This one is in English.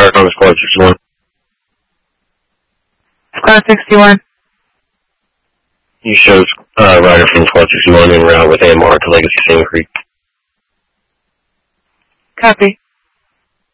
Fire Congress Squad 61. Squad 61. You show rider from Squad 61 en route with AMR to Legacy Sand Creek. Copy.